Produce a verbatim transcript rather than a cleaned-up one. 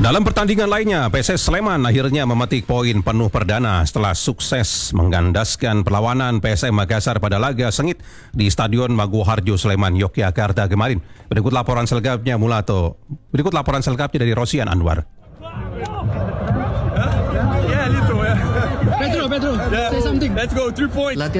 Dalam pertandingan lainnya, P S S Sleman akhirnya memetik poin penuh perdana setelah sukses menggandaskan perlawanan P S M Makassar pada laga sengit di Stadion Maguwoharjo Sleman, Yogyakarta kemarin. Berikut laporan selengkapnya Mulato. Berikut laporan selengkapnya dari Rosian Anwar. Yeah, little, yeah. Pedro, Pedro, say something. Let's go, three points.